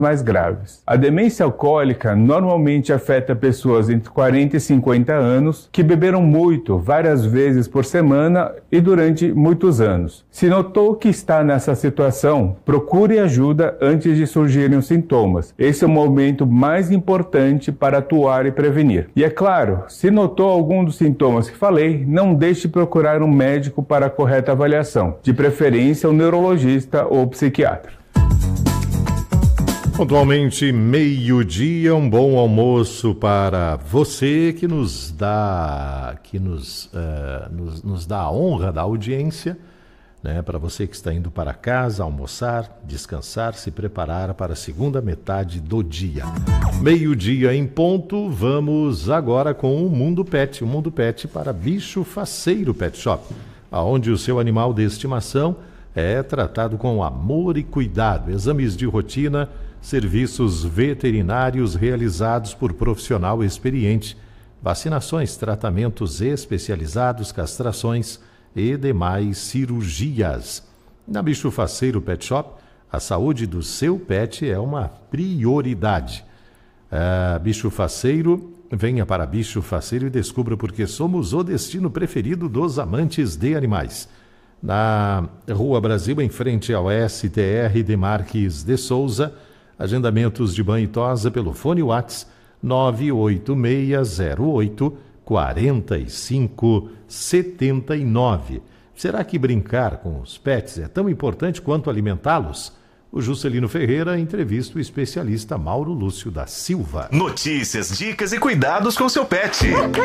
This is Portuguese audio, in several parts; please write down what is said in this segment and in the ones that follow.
mais graves. A demência alcoólica normalmente afeta pessoas entre 40 e 50 anos que beberam muito, várias vezes por semana e durante muitos anos. Se notou que está nessa situação, procure ajuda antes de surgirem os sintomas. Esse é o momento mais importante para atuar e prevenir. E é claro, se notou algum dos sintomas que falei, não deixe de procurar um médico para a correta avaliação, de preferência um neurologista ou psiquiatra. Pontualmente, meio-dia, um bom almoço para você que nos dá a honra da audiência, né? Para você que está indo para casa, almoçar, descansar, se preparar para a segunda metade do dia. Meio-dia em ponto, vamos agora com o Mundo Pet. O Mundo Pet para Bicho Faceiro Pet Shop, onde o seu animal de estimação é tratado com amor e cuidado. Exames de rotina, serviços veterinários realizados por profissional experiente, vacinações, tratamentos especializados, castrações e demais cirurgias. Na Bicho Faceiro Pet Shop, a saúde do seu pet é uma prioridade. Bicho Faceiro, venha para Bicho Faceiro e descubra porque somos o destino preferido dos amantes de animais. Na Rua Brasil, em frente ao STR de Marques de Souza, agendamentos de banho e tosa pelo fone WhatsApp 98608-4579. Será que brincar com os pets é tão importante quanto alimentá-los? O Juscelino Ferreira entrevista o especialista Mauro Lúcio da Silva. Notícias, dicas e cuidados com seu pet.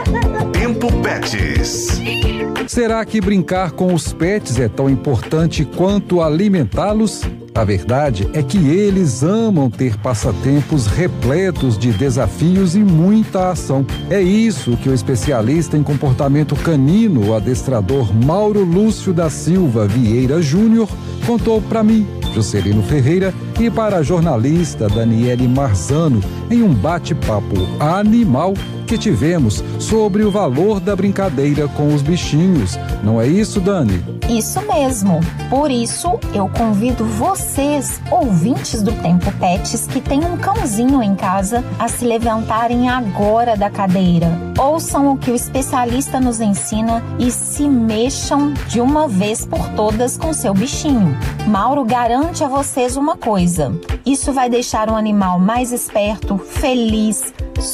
Tempo Pets. Será que brincar com os pets é tão importante quanto alimentá-los? A verdade é que eles amam ter passatempos repletos de desafios e muita ação. É isso que o especialista em comportamento canino, o adestrador Mauro Lúcio da Silva Vieira Júnior, contou para mim, Juscelino Ferreira, e para a jornalista Daniele Marzano, em um bate-papo animal que tivemos sobre o valor da brincadeira com os bichinhos. Não é isso, Dani? Isso mesmo. Por isso, eu convido vocês, ouvintes do Tempo Pets, que têm um cãozinho em casa, a se levantarem agora da cadeira. Ouçam o que o especialista nos ensina e se mexam de uma vez por todas com seu bichinho. Mauro garante a vocês uma coisa: isso vai deixar um animal mais esperto, feliz,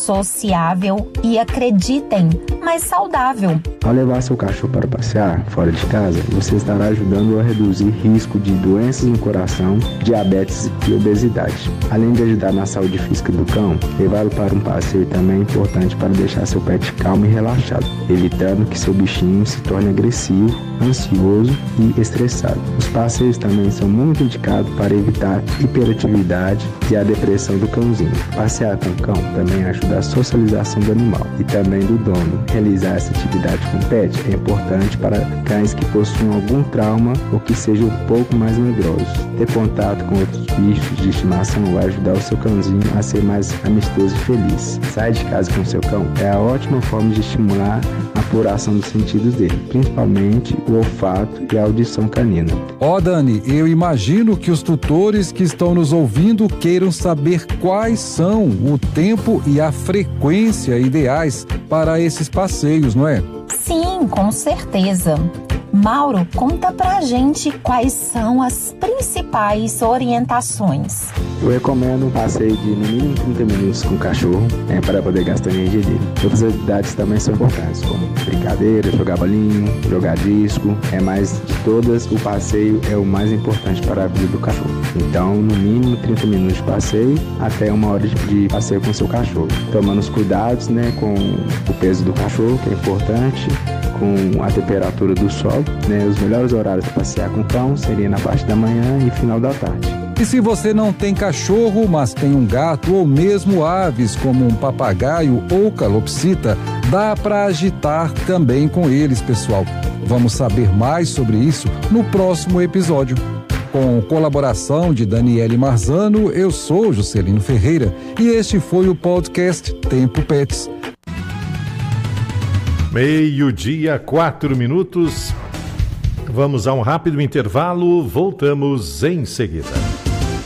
sociável e, acreditem, mais saudável. Ao levar seu cachorro para passear fora de casa, você estará ajudando a reduzir risco de doenças no coração, diabetes e obesidade. Além de ajudar na saúde física do cão, levá-lo para um passeio também é importante para deixar seu pet calmo e relaxado, evitando que seu bichinho se torne agressivo, ansioso e estressado. Os passeios também são muito indicados para evitar hiperatividade e a depressão do cãozinho. Passear com o cão também ajuda a socialização do animal e também do dono. Realizar essa atividade com o pet é importante para cães que possuem algum trauma ou que sejam um pouco mais medrosos. Ter contato com outros bichos de estimação vai ajudar o seu cãozinho a ser mais amistoso e feliz. Sair de casa com seu cão é a ótima forma de estimular a apuração dos sentidos dele, principalmente o olfato e a audição canina. Dani, eu imagino que os tutores que estão nos ouvindo queiram saber quais são o tempo e a frequência ideais para esses passeios, não é? Sim, com certeza. Mauro, conta pra gente quais são as principais orientações. Eu recomendo um passeio de no mínimo 30 minutos com o cachorro, para poder gastar a energia dele. Outras atividades também são importantes, como brincadeira, jogar bolinho, jogar disco. Mas de todas, o passeio é o mais importante para a vida do cachorro. Então, no mínimo 30 minutos de passeio, até 1 hora de passeio com o seu cachorro. Tomando os cuidados, com o peso do cachorro, que é importante, com a temperatura do sol, Os melhores horários para passear com o cão seria na parte da manhã e final da tarde. E se você não tem cachorro, mas tem um gato ou mesmo aves como um papagaio ou calopsita, dá para agitar também com eles, pessoal. Vamos saber mais sobre isso no próximo episódio. Com colaboração de Daniele Marzano, eu sou Juscelino Ferreira e este foi o podcast Tempo Pets. 12:04. Vamos a um rápido intervalo, voltamos em seguida.